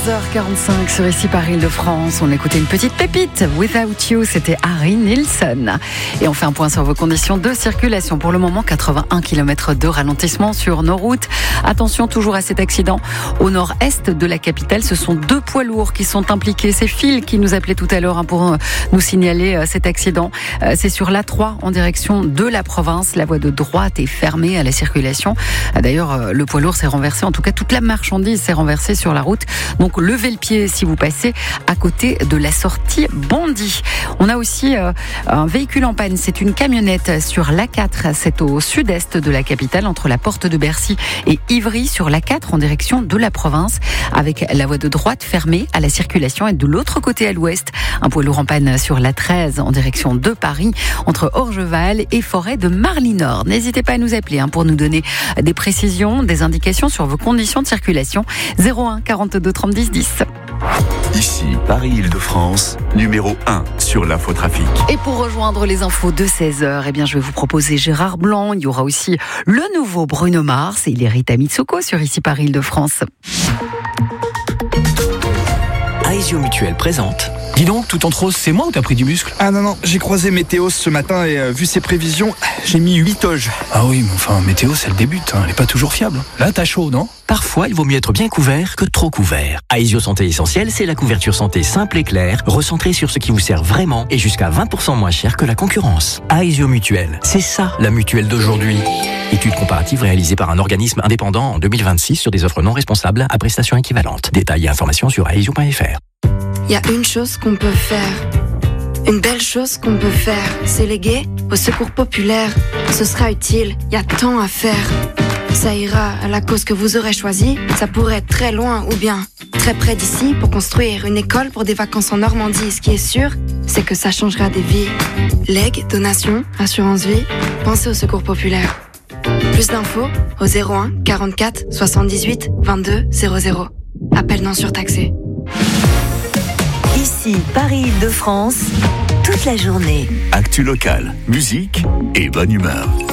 15h45 sur Ici Paris de France. On écoutait une petite pépite. Without You, c'était Harry Nilsson. Et on fait un point sur vos conditions de circulation. Pour le moment, 81 km de ralentissement sur nos routes. Attention toujours à cet accident. Au nord-est de la capitale, ce sont 2 poids lourds qui sont impliqués. C'est Phil qui nous appelait tout à l'heure pour nous signaler cet accident. C'est sur l'A3 en direction de la province. La voie de droite est fermée à la circulation. D'ailleurs, le poids lourd s'est renversé. En tout cas, toute la marchandise s'est renversée sur la route. Donc, levez le pied si vous passez à côté de la sortie Bondy. On a aussi un véhicule en panne. C'est une camionnette sur l'A4. C'est au sud-est de la capitale, entre la porte de Bercy et Ivry, sur l'A4 en direction de la province, avec la voie de droite fermée à la circulation. Et de l'autre côté à l'ouest, un poids lourd en panne sur l'A13 en direction de Paris, entre Orgeval et Forêt de Marly-Nord. N'hésitez pas à nous appeler pour nous donner des précisions, des indications sur vos conditions de circulation. 01 42 30 10 10. Ici, Paris-Île-de-France, numéro 1 sur l'infotrafic. Et pour rejoindre les infos de 16h, eh bien, je vais vous proposer Gérard Blanc. Il y aura aussi le nouveau Bruno Mars et il est Rita Mitsouko sur Ici Paris-Île-de-France. Aesio Mutuel présente. Dis donc, tout en rose, c'est moi ou t'as pris du muscle? Ah non, j'ai croisé Météos ce matin et vu ses prévisions, j'ai mis 8 oges. Ah oui, mais enfin, Météos, elle débute, elle est pas toujours fiable. Là, t'as chaud, non? Parfois, il vaut mieux être bien couvert que trop couvert. Aesio Santé Essentielle, c'est la couverture santé simple et claire, recentrée sur ce qui vous sert vraiment et jusqu'à 20% moins cher que la concurrence. Aesio Mutuel, c'est ça la mutuelle d'aujourd'hui. Étude comparative réalisée par un organisme indépendant en 2026 sur des offres non responsables à prestations équivalentes. Détails et informations sur aesio.fr. Il y a une chose qu'on peut faire, une belle chose qu'on peut faire, c'est léguer au secours populaire. Ce sera utile, il y a tant à faire. Ça ira à la cause que vous aurez choisie, ça pourrait être très loin ou bien très près d'ici pour construire une école pour des vacances en Normandie. Ce qui est sûr, c'est que ça changera des vies. Legs, donations, assurance vie, pensez au secours populaire. Plus d'infos au 01 44 78 22 00. Appel non surtaxé. Ici, Paris-Île-de-France, toute la journée. Actu locale, musique et bonne humeur.